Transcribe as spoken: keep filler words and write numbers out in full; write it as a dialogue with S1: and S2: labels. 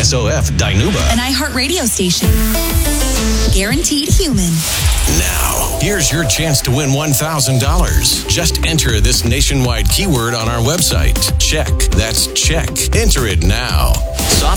S1: S O F Dinuba.
S2: An iHeartRadio station. Guaranteed human.
S1: Now, here's your chance to win one thousand dollars. Just enter this nationwide keyword on our website. Check. That's check. Enter it now.